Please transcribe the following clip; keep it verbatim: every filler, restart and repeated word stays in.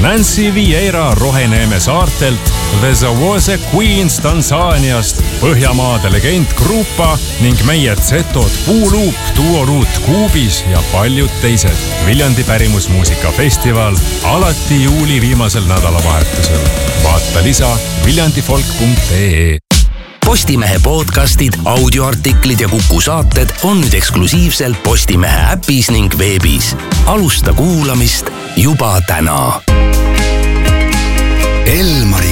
Nancy Vieira Roheneeme saartelt, The Zawose Queens Tansaaniast, Põhjamaade legend Grupa ning meie Zetod Puuluup, Duoruut Kuubis ja paljud teised. Viljandi pärimusmuusikafestival alati juuli viimasel nädalavahetusel. Vaata lisa viljandifolk punkt ee. Postimehe podcastid, audioartiklid ja Kuku saated on nüüd eksklusiivselt Postimehe äpis ning veebis. Alusta kuulamist juba täna. Elmari